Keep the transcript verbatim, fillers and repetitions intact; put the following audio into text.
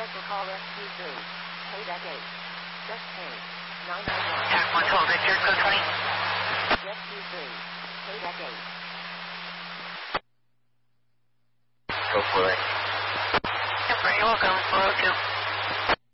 Special call Rescue three. Pay that eight. Just pay. nine nine one. Tac one twelve, Victor, code twenty. Rescue three. Pay that eight. Go for it. Yep, you're welcome. four oh two.